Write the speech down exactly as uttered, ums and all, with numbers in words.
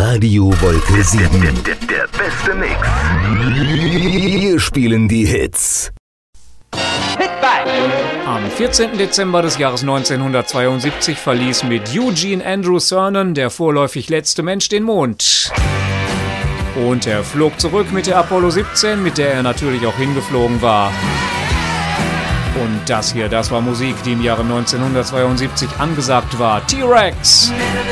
Radio Wolke sieben. Der, der, der beste Mix. Wir spielen die Hits. Am vierzehnten Dezember des Jahres neunzehnhundertzweiundsiebzig verließ mit Eugene Andrew Cernan, der vorläufig letzte Mensch, den Mond. Und er flog zurück mit der Apollo siebzehn, mit der er natürlich auch hingeflogen war. Und das hier, das war Musik, die im Jahre neunzehnhundertzweiundsiebzig angesagt war. T-Rex!